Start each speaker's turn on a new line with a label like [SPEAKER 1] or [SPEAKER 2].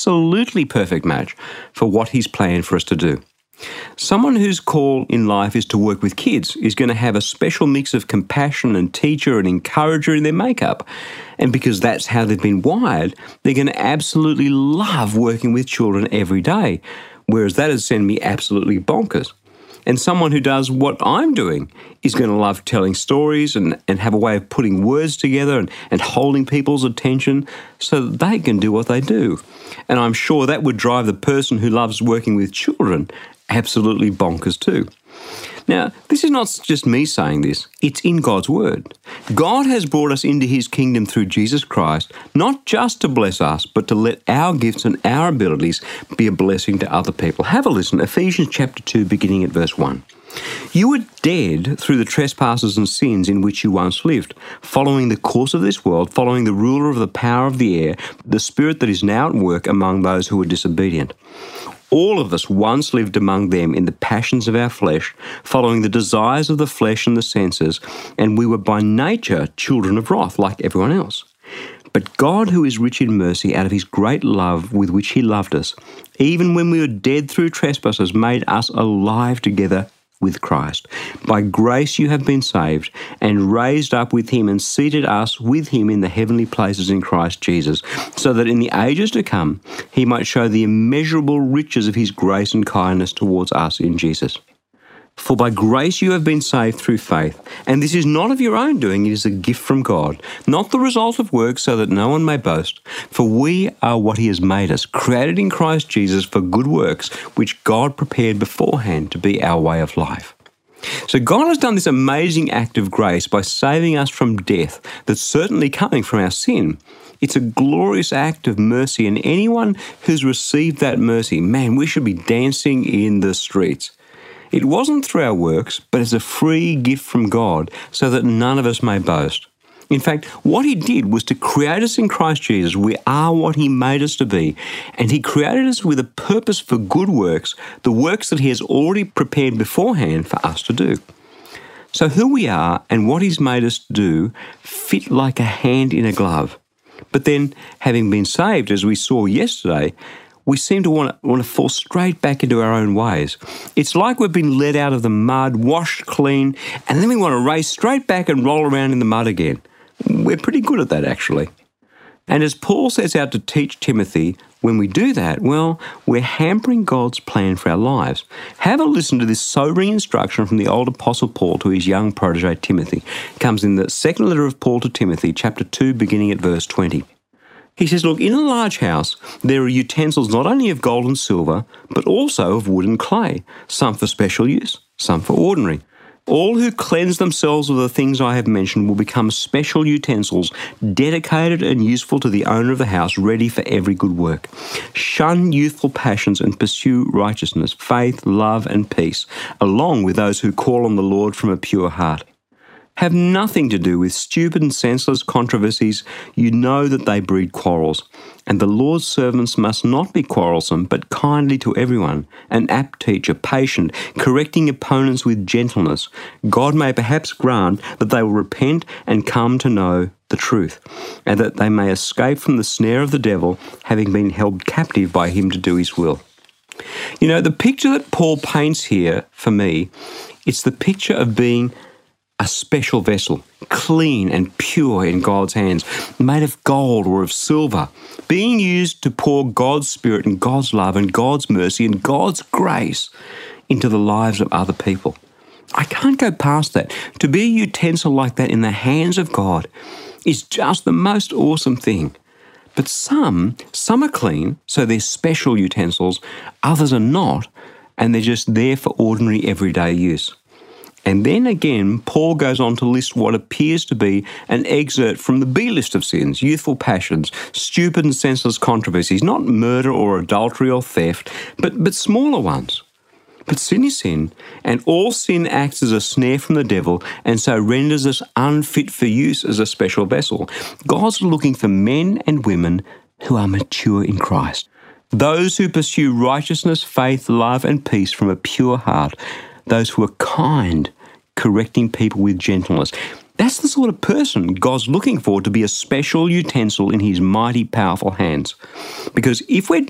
[SPEAKER 1] absolutely perfect match for what He's planned for us to do. Someone whose call in life is to work with kids is going to have a special mix of compassion and teacher and encourager in their makeup. And because that's how they've been wired, they're going to absolutely love working with children every day, whereas that has sent me absolutely bonkers. And someone who does what I'm doing is going to love telling stories and have a way of putting words together and holding people's attention so that they can do what they do. And I'm sure that would drive the person who loves working with children absolutely bonkers too. Now, this is not just me saying this, it's in God's Word. God has brought us into His kingdom through Jesus Christ, not just to bless us, but to let our gifts and our abilities be a blessing to other people. Have a listen, Ephesians chapter 2, beginning at verse 1. You were dead through the trespasses and sins in which you once lived, following the course of this world, following the ruler of the power of the air, the spirit that is now at work among those who are disobedient. All of us once lived among them in the passions of our flesh, following the desires of the flesh and the senses, and we were by nature children of wrath, like everyone else. But God, who is rich in mercy, out of His great love with which He loved us, even when we were dead through trespasses, made us alive together with Christ. By grace you have been saved, and raised up with Him, and seated us with Him in the heavenly places in Christ Jesus, so that in the ages to come He might show the immeasurable riches of His grace and kindness towards us in Jesus. For by grace you have been saved through faith, and this is not of your own doing, it is a gift from God, not the result of works, so that no one may boast. For we are what He has made us, created in Christ Jesus for good works, which God prepared beforehand to be our way of life. So God has done this amazing act of grace by saving us from death that's certainly coming from our sin. It's a glorious act of mercy, and anyone who's received that mercy, man, we should be dancing in the streets. It wasn't through our works, but as a free gift from God, so that none of us may boast. In fact, what He did was to create us in Christ Jesus. We are what He made us to be, and He created us with a purpose for good works, the works that He has already prepared beforehand for us to do. So who we are and what He's made us do fit like a hand in a glove. But then, having been saved, as we saw yesterday, we seem to want to fall straight back into our own ways. It's like we've been led out of the mud, washed clean, and then we want to race straight back and roll around in the mud again. We're pretty good at that, actually. And as Paul sets out to teach Timothy, when we do that, well, we're hampering God's plan for our lives. Have a listen to this sobering instruction from the old Apostle Paul to his young protege Timothy. It comes in the second letter of Paul to Timothy, chapter 2, beginning at verse 20. He says, look, in a large house, there are utensils not only of gold and silver, but also of wood and clay, some for special use, some for ordinary. All who cleanse themselves of the things I have mentioned will become special utensils, dedicated and useful to the owner of the house, ready for every good work. Shun youthful passions and pursue righteousness, faith, love, and peace, along with those who call on the Lord from a pure heart. Have nothing to do with stupid and senseless controversies. You know that they breed quarrels. And the Lord's servants must not be quarrelsome, but kindly to everyone, an apt teacher, patient, correcting opponents with gentleness. God may perhaps grant that they will repent and come to know the truth, and that they may escape from the snare of the devil, having been held captive by him to do his will. You know, the picture that Paul paints here for me, it's the picture of being a special vessel, clean and pure in God's hands, made of gold or of silver, being used to pour God's Spirit and God's love and God's mercy and God's grace into the lives of other people. I can't go past that. To be a utensil like that in the hands of God is just the most awesome thing. But some are clean, so they're special utensils. Others are not, and they're just there for ordinary everyday use. And then again, Paul goes on to list what appears to be an excerpt from the B list of sins, youthful passions, stupid and senseless controversies, not murder or adultery or theft, but smaller ones. But sin is sin, and all sin acts as a snare from the devil, and so renders us unfit for use as a special vessel. God's looking for men and women who are mature in Christ, those who pursue righteousness, faith, love, and peace from a pure heart, those who are kind, correcting people with gentleness. That's the sort of person God's looking for to be a special utensil in his mighty, powerful hands. Because if we're